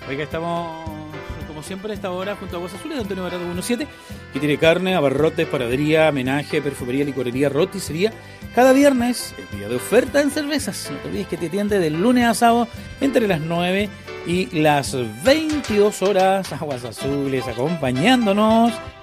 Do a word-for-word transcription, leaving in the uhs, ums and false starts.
Oiga, estamos como siempre a esta hora junto a Aguas Azules de Antonio Barato diecisiete, que tiene carne, abarrotes, panadería, homenaje, perfumería, licorería, roticería. Cada viernes el día de oferta en cervezas. No te olvides que te atiende de lunes a sábado entre las nueve y las veintidós horas. Aguas Azules acompañándonos